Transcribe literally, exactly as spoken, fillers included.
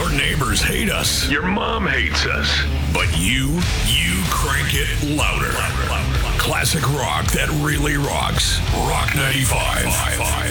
Your neighbors hate us. Your mom hates us. But you, you crank it louder. Classic rock that really rocks. Rock ninety-five.